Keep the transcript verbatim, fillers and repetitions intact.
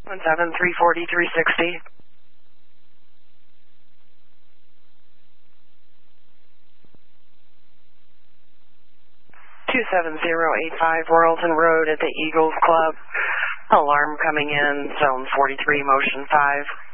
one seven three forty three sixty. two seven zero eight five Royalton Road at the Eagles Club. Alarm coming in, zone forty-three, motion five.